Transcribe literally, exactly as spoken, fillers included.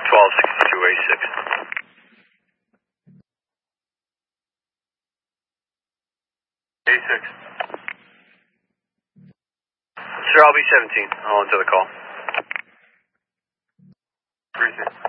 twelve sixty-two A six. A six. Sir, I'll be seventeen. I'll enter the call. three six.